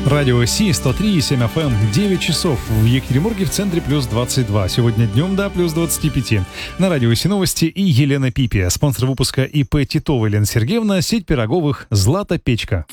Радио Си 103,7 FM, 9 часов. В Екатеринбурге в центре плюс 22. Сегодня днем до плюс 25. На Радио Си новости и Елена Пипи. Спонсор выпуска ИП Титова Елена Сергеевна, сеть пироговых «Злата Печка».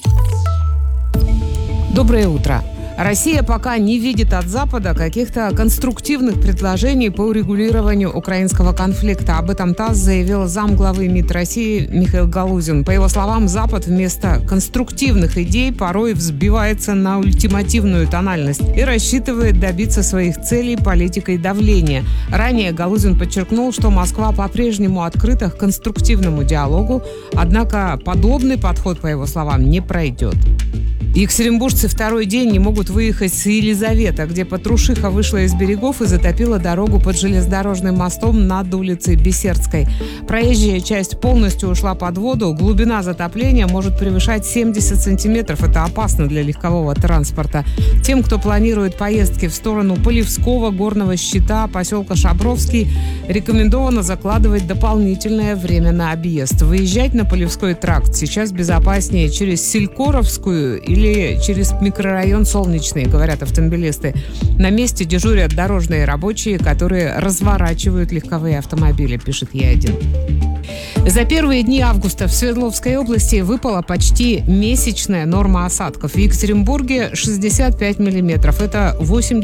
Доброе утро. Россия пока не видит от Запада каких-то конструктивных предложений по урегулированию украинского конфликта. Об этом ТАСС заявил замглавы МИД России Михаил Галузин. По его словам, Запад вместо конструктивных идей порой взбивается на ультимативную тональность и рассчитывает добиться своих целей политикой давления. Ранее Галузин подчеркнул, что Москва по-прежнему открыта к конструктивному диалогу, однако подобный подход, по его словам, не пройдет. Екатеринбуржцы второй день не могут выехать с Елизавета, где Патрушиха вышла из берегов и затопила дорогу под железнодорожным мостом над улицей Бессердской. Проезжая часть полностью ушла под воду. Глубина затопления может превышать 70 сантиметров. Это опасно для легкового транспорта. Тем, кто планирует поездки в сторону Полевского, Горного Щита, поселка Шабровский, рекомендовано закладывать дополнительное время на объезд. Выезжать на Полевской тракт сейчас безопаснее через Селькоровскую или через микрорайон Солнечный, говорят автомобилисты. На месте дежурят дорожные рабочие, которые разворачивают легковые автомобили, пишет Е1. За первые дни августа в Свердловской области выпала почти месячная норма осадков. В Екатеринбурге 65 миллиметров. Это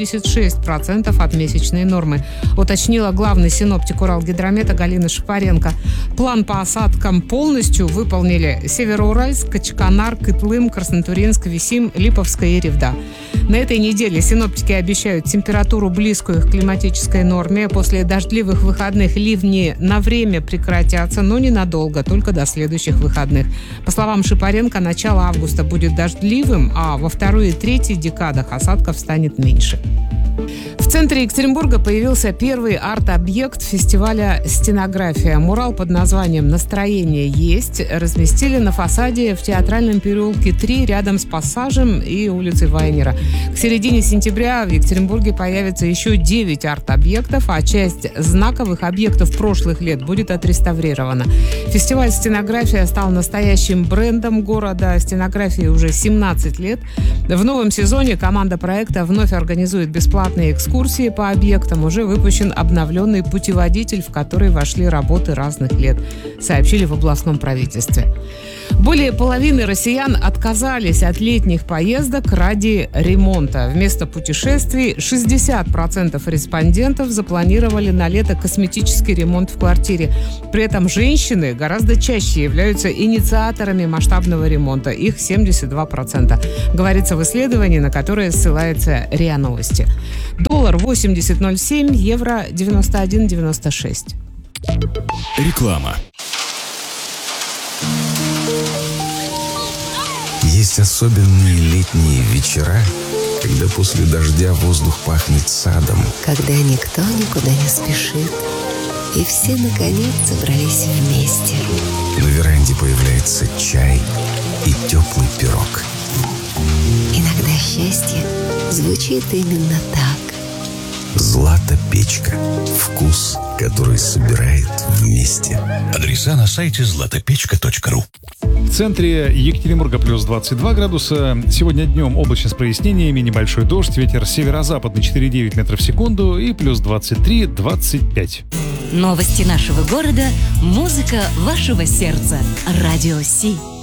86% от месячной нормы, уточнила главный синоптик Уралгидромета Галина Шапаренко. План по осадкам полностью выполнили Североуральск, Качканар, Кытлым, Краснотурьинск, Висим, Липовская и Ревда. На этой неделе синоптики обещают температуру, близкую к климатической норме. После дождливых выходных ливни на время прекратятся, но ненадолго, только до следующих выходных. По словам Шапаренко, начало августа будет дождливым, а во второй и третьей декадах осадков станет меньше. В центре Екатеринбурга появился первый арт-объект фестиваля «Стенография». Мурал под названием «Настроение есть» разместили на фасаде в Театральном переулке 3 рядом с Пассажем и улицей Вайнера. К середине сентября в Екатеринбурге появится еще 9 арт-объектов, а часть знаковых объектов прошлых лет будет отреставрирована. Фестиваль «Стенография» стал настоящим брендом города. Стенографии уже 17 лет. В новом сезоне команда проекта вновь организует бесплатные экскурсии по объектам. Уже выпущен обновленный путеводитель, в который вошли работы разных лет, сообщили в областном правительстве. Более половины россиян отказались от летних поездок ради ремонта. Вместо путешествий 60% респондентов запланировали на лето косметический ремонт в квартире. При этом женщины гораздо чаще являются инициаторами масштабного ремонта. Их 72%. Говорится в исследовании, на которое ссылается РИА Новости. Доллар 80.07, евро 91.96. Реклама. Есть особенные летние вечера, когда после дождя воздух пахнет садом. Когда никто никуда не спешит, и все наконец собрались вместе. На веранде появляется чай и теплый пирог. Иногда счастье звучит именно так. «Злата Печка». Вкус, который собирает вместе. Адреса на сайте zlatopechka.ru. В центре Екатеринбурга плюс 22 градуса. Сегодня днем облачно с прояснениями, небольшой дождь, ветер северо-западный 4,9 метров в секунду и плюс 23-25. Новости нашего города, музыка вашего сердца. Радио Си.